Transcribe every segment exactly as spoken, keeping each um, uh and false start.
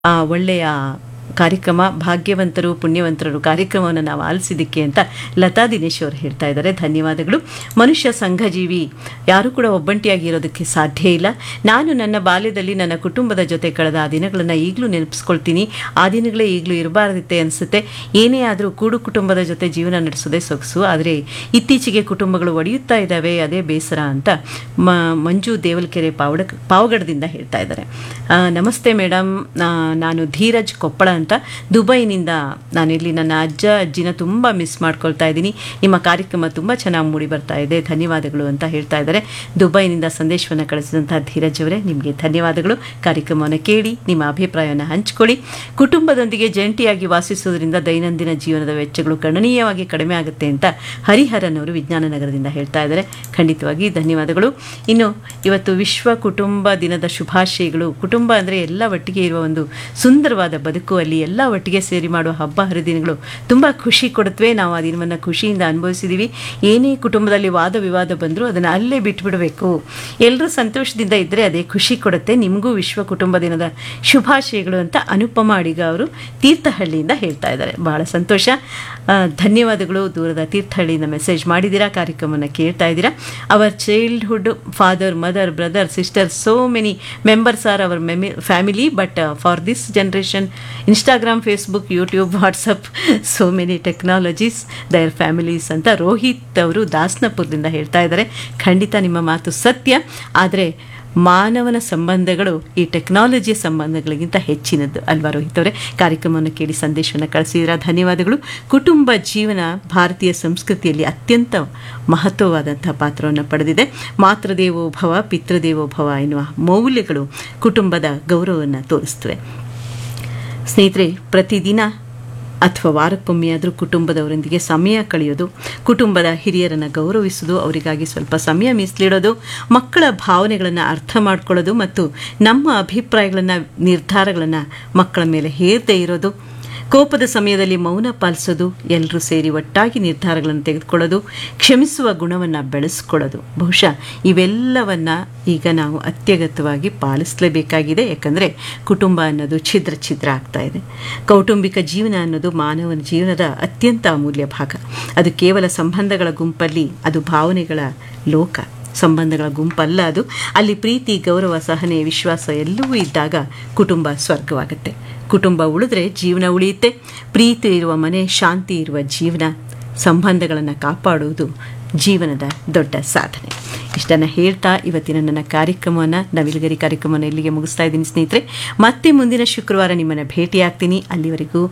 ಆ ಒಳ್ಳೆಯ ಕಾರ್ಯಕ್ರಮ, ಭಾಗ್ಯವಂತರು ಪುಣ್ಯವಂತರು ಕಾರ್ಯಕ್ರಮವನ್ನು ನಾವು ಆಲಿಸಿದ್ದಕ್ಕೆ ಅಂತ ಲತಾ ದಿನೇಶ್ ಅವರು ಹೇಳ್ತಾ ಇದ್ದಾರೆ. ಧನ್ಯವಾದಗಳು. ಮನುಷ್ಯ ಸಂಘಜೀವಿ, ಯಾರೂ ಕೂಡ ಒಬ್ಬಂಟಿಯಾಗಿ ಇರೋದಕ್ಕೆ ಸಾಧ್ಯ ಇಲ್ಲ. ನಾನು ನನ್ನ ಬಾಲ್ಯದಲ್ಲಿ ನನ್ನ ಕುಟುಂಬದ ಜೊತೆ ಕಳೆದ ಆ ದಿನಗಳನ್ನು ಈಗಲೂ ನೆನಪಿಸ್ಕೊಳ್ತೀನಿ. ಆ ದಿನಗಳೇ ಈಗಲೂ ಇರಬಾರ್ದಿತ್ತೆ ಅನಿಸುತ್ತೆ. ಏನೇ ಆದರೂ ಕೂಡು ಕುಟುಂಬದ ಜೊತೆ ಜೀವನ ನಡೆಸೋದೇ ಸೊಗಸು. ಆದರೆ ಇತ್ತೀಚೆಗೆ ಕುಟುಂಬಗಳು ಒಡೆಯುತ್ತಾ ಇದ್ದಾವೆ, ಅದೇ ಬೇಸರ ಅಂತ ಮ ಮಂಜು ದೇವಲ್ಕೆರೆ ಪಾವಡ ಪಾವಗಡದಿಂದ ಹೇಳ್ತಾ ಇದ್ದಾರೆ. ನಮಸ್ತೆ ಮೇಡಮ್, ನಾನು ಧೀರಜ್ ಕೊಪ್ಪಳ ಅಂತ ದುಬೈನಿಂದ ನಾನಿಲ್ಲಿ ನನ್ನ ಅಜ್ಜ ಅಜ್ಜಿನ ತುಂಬ ಮಿಸ್ ಮಾಡ್ಕೊಳ್ತಾ ಇದ್ದೀನಿ. ನಿಮ್ಮ ಕಾರ್ಯಕ್ರಮ ತುಂಬ ಚೆನ್ನಾಗಿ ಮೂಡಿ ಬರ್ತಾ ಇದೆ, ಧನ್ಯವಾದಗಳು ಅಂತ ಹೇಳ್ತಾ ಇದ್ದಾರೆ. ದುಬೈನಿಂದ ಸಂದೇಶವನ್ನು ಕಳಿಸಿದಂಥ ಧೀರಜ್ ಅವರೇ, ನಿಮಗೆ ಧನ್ಯವಾದಗಳು. ಕಾರ್ಯಕ್ರಮವನ್ನು ಕೇಳಿ ನಿಮ್ಮ ಅಭಿಪ್ರಾಯವನ್ನು ಹಂಚಿಕೊಳ್ಳಿ. ಕುಟುಂಬದೊಂದಿಗೆ ಜಂಟಿಯಾಗಿ ವಾಸಿಸೋದ್ರಿಂದ ದೈನಂದಿನ ಜೀವನದ ವೆಚ್ಚಗಳು ಗಣನೀಯವಾಗಿ ಕಡಿಮೆ ಆಗುತ್ತೆ ಅಂತ ಹರಿಹರನ್ ಅವರು ವಿಜ್ಞಾನ ನಗರದಿಂದ ಹೇಳ್ತಾ ಇದ್ದಾರೆ. ಖಂಡಿತವಾಗಿ ಧನ್ಯವಾದಗಳು. ಇನ್ನು ಇವತ್ತು ವಿಶ್ವ ಕುಟುಂಬ ದಿನದ ಶುಭಾಶಯಗಳು. ಕುಟುಂಬ ಅಂದರೆ ಎಲ್ಲ ಒಟ್ಟಿಗೆ ಇರುವ ಒಂದು ಸುಂದರವಾದ ಬದುಕು. ಅಲ್ಲಿ ಎಲ್ಲ ಒಟ್ಟಿಗೆ ಸೇರಿ ಮಾಡುವ ಹಬ್ಬ ಹರಿದಿನಗಳು ತುಂಬ ಖುಷಿ ಕೊಡುತ್ತವೆ. ನಾವು ಆ ದಿನವನ್ನು ಖುಷಿಯಿಂದ ಅನುಭವಿಸಿದ್ದೀವಿ. ಏನೇ ಕುಟುಂಬದಲ್ಲಿ ವಾದ ವಿವಾದ ಬಂದರೂ ಅದನ್ನು ಅಲ್ಲೇ ಬಿಟ್ಬಿಡಬೇಕು. ಎಲ್ಲರೂ ಸಂತೋಷದಿಂದ ಇದ್ದರೆ ಅದೇ ಖುಷಿ ಕೊಡುತ್ತೆ. ನಿಮಗೂ ವಿಶ್ವ ಕುಟುಂಬ ದಿನದ ಶುಭಾಶಯಗಳು ಅಂತ ಅನುಪಮ ಅಡಿಗ ಅವರು ತೀರ್ಥಹಳ್ಳಿಯಿಂದ ಹೇಳ್ತಾ ಇದ್ದಾರೆ. ಬಹಳ ಸಂತೋಷ, ಧನ್ಯವಾದಗಳು. ದೂರದ ತೀರ್ಥಹಳ್ಳಿಯಿಂದ ಮೆಸೇಜ್ ಮಾಡಿದ್ದೀರಾ, ಕಾರ್ಯಕ್ರಮವನ್ನು ಕೇಳ್ತಾ ಇದ್ದೀರಾ. Hour childhood father, mother, brother, sister, so many members are hour ಮೆಮಿ family, but for this generation Instagram, Facebook, YouTube, WhatsApp, so many technologies ದೈರ್ families ಅಂತ ರೋಹಿತ್ ಅವರು ದಾಸನಪುರದಿಂದ ಹೇಳ್ತಾ ಇದ್ದಾರೆ. ಖಂಡಿತ ನಿಮ್ಮ ಮಾತು ಸತ್ಯ. ಆದರೆ ಮಾನವನ ಸಂಬಂಧಗಳು ಈ ಟೆಕ್ನಾಲಜಿಯ ಸಂಬಂಧಗಳಿಗಿಂತ ಹೆಚ್ಚಿನದ್ದು ಅಲ್ವಾ ರೋಹಿತ್ ಅವರೇ? ಕಾರ್ಯಕ್ರಮವನ್ನು ಕೇಳಿ ಸಂದೇಶವನ್ನು ಕಳಿಸಿದ್ದೀರಾ, ಧನ್ಯವಾದಗಳು. ಕುಟುಂಬ ಜೀವನ ಭಾರತೀಯ ಸಂಸ್ಕೃತಿಯಲ್ಲಿ ಅತ್ಯಂತ ಮಹತ್ವವಾದಂಥ ಪಾತ್ರವನ್ನು ಪಡೆದಿದೆ. ಮಾತೃದೇವೋಭವ, ಪಿತೃದೇವೋಭವ ಎನ್ನುವ ಮೌಲ್ಯಗಳು ಕುಟುಂಬದ ಗೌರವವನ್ನು ತೋರಿಸ್ತವೆ. ಸ್ನೇಹಿತರೆ, ಪ್ರತಿದಿನ ಅಥವಾ ವಾರಕ್ಕೊಮ್ಮೆಯಾದರೂ ಕುಟುಂಬದವರೊಂದಿಗೆ ಸಮಯ ಕಳೆಯೋದು, ಕುಟುಂಬದ ಹಿರಿಯರನ್ನು ಗೌರವಿಸೋದು, ಅವರಿಗಾಗಿ ಸ್ವಲ್ಪ ಸಮಯ ಮೀಸಲಿಡೋದು, ಮಕ್ಕಳ ಭಾವನೆಗಳನ್ನು ಅರ್ಥ ಮಾಡ್ಕೊಳ್ಳೋದು ಮತ್ತು ನಮ್ಮ ಅಭಿಪ್ರಾಯಗಳನ್ನು, ನಿರ್ಧಾರಗಳನ್ನು ಮಕ್ಕಳ ಮೇಲೆ ಹೇರದೇ ಇರೋದು, ಕೋಪದ ಸಮಯದಲ್ಲಿ ಮೌನ ಪಾಲಿಸೋದು, ಎಲ್ಲರೂ ಸೇರಿ ಒಟ್ಟಾಗಿ ನಿರ್ಧಾರಗಳನ್ನು ತೆಗೆದುಕೊಳ್ಳೋದು, ಕ್ಷಮಿಸುವ ಗುಣವನ್ನು ಬೆಳೆಸ್ಕೊಳ್ಳೋದು, ಬಹುಶಃ ಇವೆಲ್ಲವನ್ನು ಈಗ ನಾವು ಅತ್ಯಗತ್ಯವಾಗಿ ಪಾಲಿಸಲೇಬೇಕಾಗಿದೆ. ಯಾಕಂದರೆ ಕುಟುಂಬ ಅನ್ನೋದು ಛಿದ್ರ ಛಿದ್ರ ಆಗ್ತಾ ಇದೆ. ಕೌಟುಂಬಿಕ ಜೀವನ ಅನ್ನೋದು ಮಾನವನ ಜೀವನದ ಅತ್ಯಂತ ಅಮೂಲ್ಯ ಭಾಗ. ಅದು ಕೇವಲ ಸಂಬಂಧಗಳ ಗುಂಪಲ್ಲಿ, ಅದು ಭಾವನೆಗಳ ಲೋಕ. ಸಂಬಂಧಗಳ ಗುಂಪಲ್ಲ ಅದು. ಅಲ್ಲಿ ಪ್ರೀತಿ, ಗೌರವ, ಸಹನೆ, ವಿಶ್ವಾಸ ಎಲ್ಲವೂ ಇದ್ದಾಗ ಕುಟುಂಬ ಸ್ವರ್ಗವಾಗುತ್ತೆ. ಕುಟುಂಬ ಉಳಿದ್ರೆ ಜೀವನ ಉಳಿಯುತ್ತೆ. ಪ್ರೀತಿ ಇರುವ ಮನೆ, ಶಾಂತಿ ಇರುವ ಜೀವನ, ಸಂಬಂಧಗಳನ್ನು ಕಾಪಾಡುವುದು ಜೀವನದ ದೊಡ್ಡ ಸಾಧನೆ. ಇಷ್ಟನ್ನು ಹೇಳ್ತಾ ಇವತ್ತಿನ ನನ್ನ ಕಾರ್ಯಕ್ರಮವನ್ನು, ನವಿಲುಗರಿ ಕಾರ್ಯಕ್ರಮವನ್ನು ಇಲ್ಲಿಗೆ ಮುಗಿಸ್ತಾ ಇದ್ದೀನಿ ಸ್ನೇಹಿತರೆ. ಮತ್ತೆ ಮುಂದಿನ ಶುಕ್ರವಾರ ನಿಮ್ಮನ್ನು ಭೇಟಿಯಾಗ್ತೀನಿ. ಅಲ್ಲಿವರೆಗೂ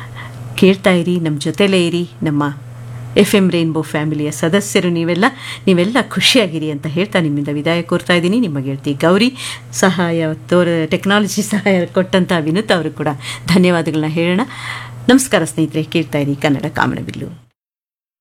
ಕೇಳ್ತಾ ಇರಿ, ನಮ್ಮ ಜೊತೆಲೇ ಇರಿ. ನಮ್ಮ ಎಫ್ ಎಮ್ ರೈನ್ಬೋ ಫ್ಯಾಮಿಲಿಯ ಸದಸ್ಯರು ನೀವೆಲ್ಲ ನೀವೆಲ್ಲ ಖುಷಿಯಾಗಿರಿ ಅಂತ ಹೇಳ್ತಾ ನಿಮ್ಮಿಂದ ವಿದಾಯ ಕೋರ್ತಾ ಇದ್ದೀನಿ. ನಿಮ್ಮ ಗೆಳತಿ ಗೌರಿ. ಸಹಾಯ ತೋರ ಟೆಕ್ನಾಲಜಿ ಸಹಾಯ ಕೊಟ್ಟಂಥ ವಿನುತ್ ಅವರು ಕೂಡ ಧನ್ಯವಾದಗಳನ್ನ ಹೇಳೋಣ. ನಮಸ್ಕಾರ ಸ್ನೇಹಿತರೆ, ಕೇಳ್ತಾ ಇರಿ ಕನ್ನಡ ಕಾಮನಬಿಲ್ಲು.